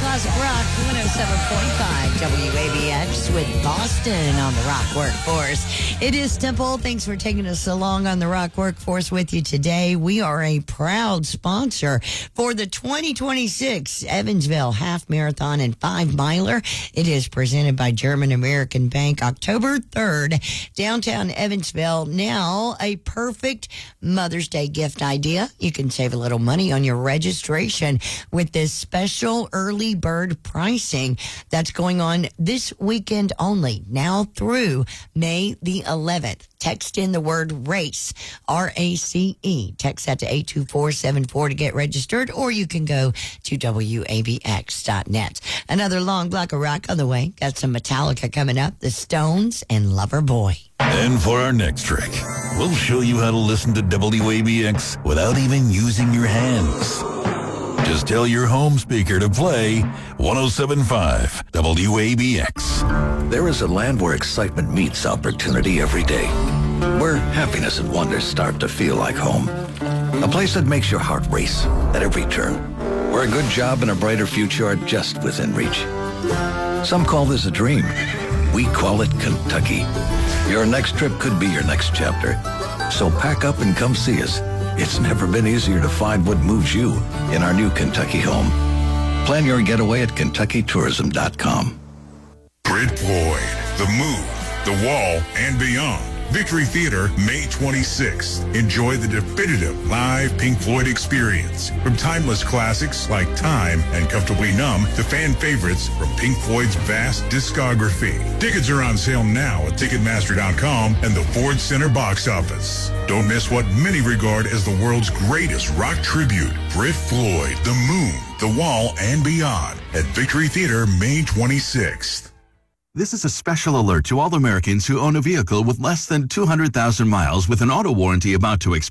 Classic Rock 107.5 WABX with Boston on the Rock Workforce. It is Temple. Thanks for taking us along on the Rock Workforce with you today. We are a proud sponsor for the 2026 Evansville Half Marathon and 5 Miler. It is presented by German American Bank October 3rd, downtown Evansville. Now, a perfect Mother's Day gift idea. You can save a little money on your registration with this special early bird pricing that's going on this weekend only, now through May the 11th. Text in the word RACE, R-A-C-E. Text that to 82474 to get registered, or you can go to WABX.net. Another long block of rock on the way. Got some Metallica coming up, The Stones and Loverboy. And for our next trick, we'll show you how to listen to WABX without even using your hands. Just tell your home speaker to play 107.5 WABX. There is a land where excitement meets opportunity every day, where happiness and wonder start to feel like home. A place that makes your heart race at every turn, where a good job and a brighter future are just within reach. Some call this a dream. We call it Kentucky. Your next trip could be your next chapter. So pack up and come see us. It's never been easier to find what moves you in our new Kentucky home. Plan your getaway at KentuckyTourism.com. Britt Floyd, The Moon, The Wall, and Beyond. Victory Theater, May 26th. Enjoy the definitive live Pink Floyd experience. From timeless classics like Time and Comfortably Numb to fan favorites from Pink Floyd's vast discography. Tickets are on sale now at Ticketmaster.com and the Ford Center box office. Don't miss what many regard as the world's greatest rock tribute. Britt Floyd, The Moon, The Wall, and Beyond at Victory Theater, May 26th. This is a special alert to all Americans who own a vehicle with less than 200,000 miles with an auto warranty about to expire.